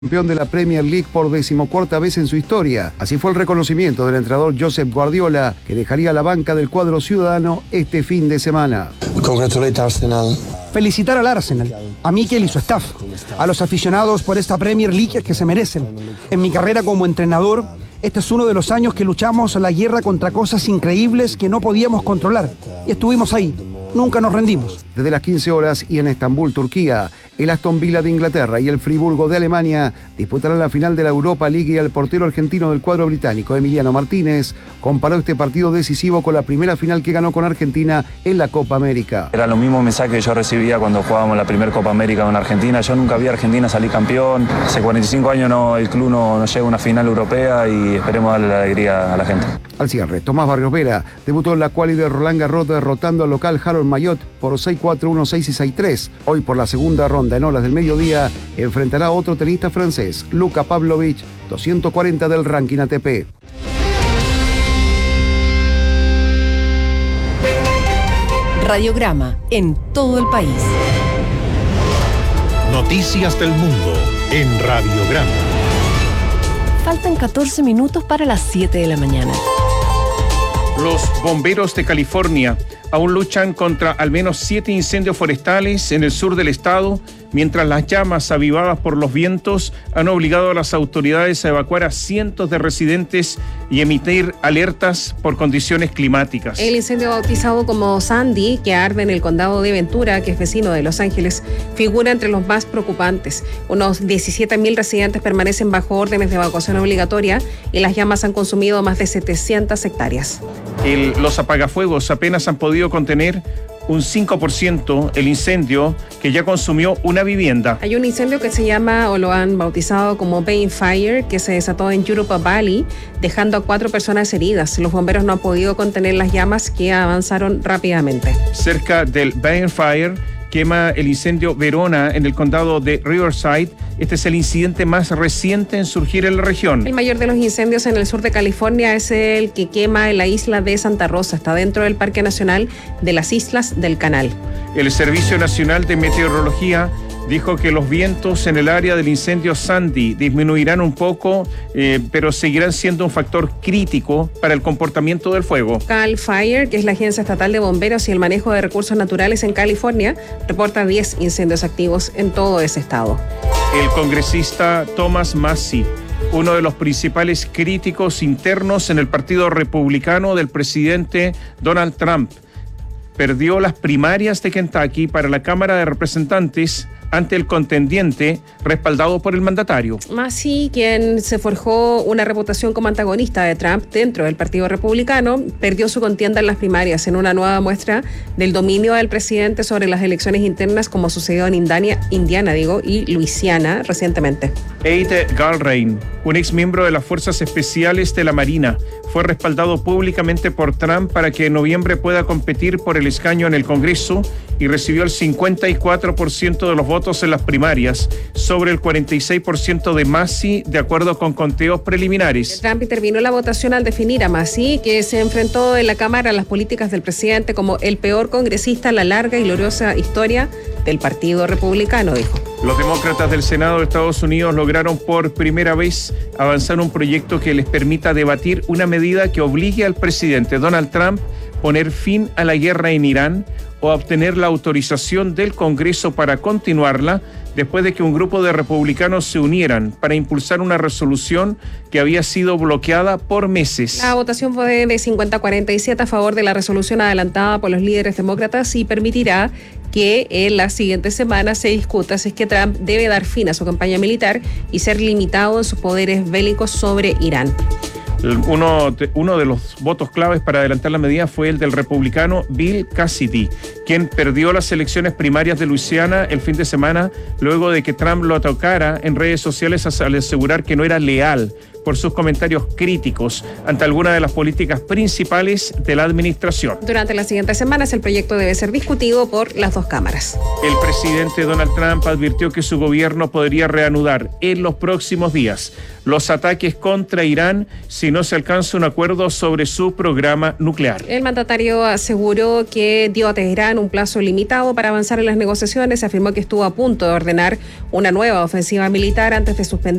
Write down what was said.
Campeón de la Premier League por 14ª vez en su historia. Así fue el reconocimiento del entrenador Josep Guardiola, que dejaría la banca del cuadro ciudadano este fin de semana. Congratulate Arsenal. Felicitar al Arsenal, a Mikel y su staff, a los aficionados por esta Premier League que se merecen. En mi carrera como entrenador, este es uno de los años que luchamos la guerra contra cosas increíbles que no podíamos controlar. Y estuvimos ahí. Nunca nos rendimos. Desde las 15 horas y en Estambul, Turquía, el Aston Villa de Inglaterra y el Friburgo de Alemania disputarán la final de la Europa League y el portero argentino del cuadro británico, Emiliano Martínez, comparó este partido decisivo con la primera final que ganó con Argentina en la Copa América. Era lo mismo mensaje que yo recibía cuando jugábamos la primera Copa América con Argentina. Yo nunca vi a Argentina salir campeón. Hace 45 años el club no llega a una final europea y esperemos darle la alegría a la gente. Al cierre, Tomás Barrios Vera debutó en la quali de Roland Garros derrotando al local Harold Mayot por 6-4, 1-6 y 6-3. Hoy por la segunda ronda en horas del mediodía enfrentará a otro tenista francés, Luka Pavlovich, 240 del ranking ATP. Radiograma en todo el país. Noticias del mundo en Radiograma. Faltan 14 minutos para las 7 de la mañana. Los bomberos de California aún luchan contra al menos 7 incendios forestales en el sur del estado, mientras las llamas avivadas por los vientos han obligado a las autoridades a evacuar a cientos de residentes y emitir alertas por condiciones climáticas. El incendio bautizado como Sandy, que arde en el condado de Ventura, que es vecino de Los Ángeles, figura entre los más preocupantes. Unos 17.000 residentes permanecen bajo órdenes de evacuación obligatoria y las llamas han consumido más de 700 hectáreas. Los apagafuegos apenas han podido contener un 5% el incendio que ya consumió una vivienda. Hay un incendio que se llama, o lo han bautizado como Bane Fire, que se desató en Yurupa Valley, dejando a 4 personas heridas. Los bomberos no han podido contener las llamas que avanzaron rápidamente. Cerca del Bane Fire quema el incendio Verona en el condado de Riverside. Este es el incidente más reciente en surgir en la región. El mayor de los incendios en el sur de California es el que quema en la isla de Santa Rosa. Está dentro del Parque Nacional de las Islas del Canal. El Servicio Nacional de Meteorología dijo que los vientos en el área del incendio Sandy disminuirán un poco, pero seguirán siendo un factor crítico para el comportamiento del fuego. Cal Fire, que es la Agencia Estatal de Bomberos y el Manejo de Recursos Naturales en California, reporta 10 incendios activos en todo ese estado. El congresista Thomas Massie, uno de los principales críticos internos en el Partido Republicano del presidente Donald Trump, perdió las primarias de Kentucky para la Cámara de Representantes ante el contendiente respaldado por el mandatario. Massie, quien se forjó una reputación como antagonista de Trump dentro del Partido Republicano, perdió su contienda en las primarias en una nueva muestra del dominio del presidente sobre las elecciones internas, como sucedió en Indiana y Luisiana recientemente. Ade Galbraith, un ex miembro de las Fuerzas Especiales de la Marina, fue respaldado públicamente por Trump para que en noviembre pueda competir por el escaño en el Congreso y recibió el 54% de los votos en las primarias, sobre el 46% de Massie, de acuerdo con conteos preliminares. Trump intervino en la votación al definir a Massie, que se enfrentó en la Cámara a las políticas del presidente como el peor congresista en la larga y gloriosa historia del Partido Republicano, dijo. Los demócratas del Senado de Estados Unidos lograron por primera vez avanzar un proyecto que les permita debatir una medida que obligue al presidente Donald Trump a poner fin a la guerra en Irán o a obtener la autorización del Congreso para continuarla, después de que un grupo de republicanos se unieran para impulsar una resolución que había sido bloqueada por meses. La votación fue de 50-47 a favor de la resolución adelantada por los líderes demócratas y permitirá que en las siguientes semanas se discuta si es que Trump debe dar fin a su campaña militar y ser limitado en sus poderes bélicos sobre Irán. Uno de los votos claves para adelantar la medida fue el del republicano Bill Cassidy, quien perdió las elecciones primarias de Luisiana el fin de semana luego de que Trump lo atacara en redes sociales al asegurar que no era leal por sus comentarios críticos ante algunas de las políticas principales de la administración. Durante las siguientes semanas, el proyecto debe ser discutido por las dos cámaras. El presidente Donald Trump advirtió que su gobierno podría reanudar en los próximos días los ataques contra Irán si no se alcanza un acuerdo sobre su programa nuclear. El mandatario aseguró que dio a Teherán un plazo limitado para avanzar en las negociaciones. Afirmó que estuvo a punto de ordenar una nueva ofensiva militar antes de suspender